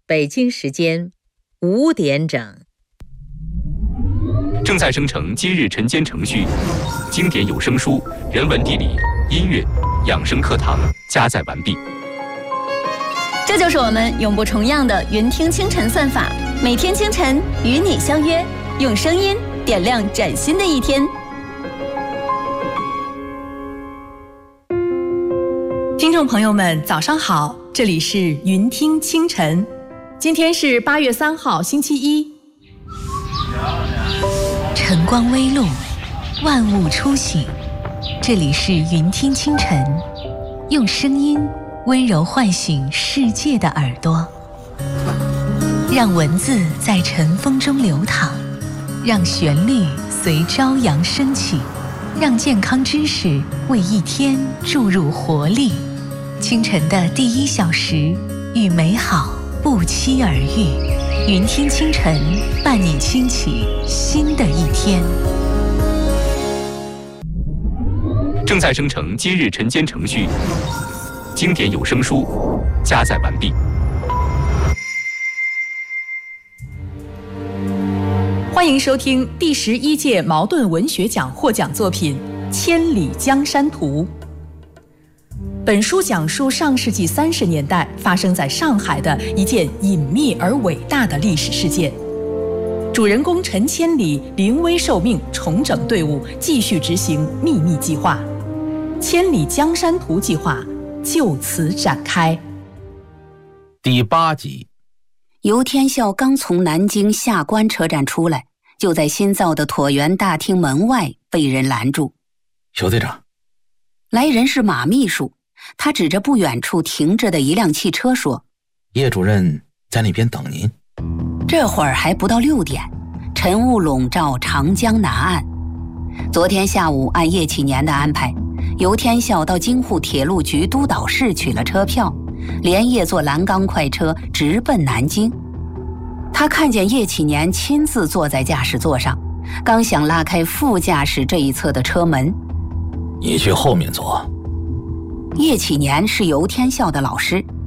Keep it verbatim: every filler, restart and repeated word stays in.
北京时间五点整。 正在生成今日晨间程序，经典有声书、人文地理、音乐、养生课堂加载完毕。 这就是我们永不重样的云听清晨算法，每天清晨与你相约，用声音点亮崭新的一天。 听众朋友们，早上好，这里是云听清晨，今天是八月三号，星期一。 晨光微露，万物初醒，这里是云听清晨，用声音温柔唤醒世界的耳朵，让文字在晨风中流淌，让旋律随朝阳升起，让健康知识为一天注入活力。清晨的第一小时，与美好不期而遇。云听清晨，伴你轻启新的一天。 正在生成今日晨间程序，经典有声书加载完毕。 欢迎收听第十一届茅盾文学奖获奖作品《千里江山图》。本书讲述上世纪三十年代发生在上海的一件隐秘而伟大的历史事件。主人公陈千里临危受命，重整队伍，继续执行秘密计划。千里江山图计划就此展开。 第八集， 游天笑刚从南京下关车站出来，就在新造的椭圆大厅门外被人拦住。 邱队长。 来人是马秘书，他指着不远处停着的一辆汽车说： 叶主任在那边等您。 这会儿还不到六点，晨雾笼罩长江南岸。昨天下午按叶启年的安排，游天笑到京沪铁路局督导室取了车票，连夜坐蓝钢快车直奔南京。他看见叶启年亲自坐在驾驶座上，刚想拉开副驾驶这一侧的车门。 你去后面坐。 叶启年是游天笑的老师，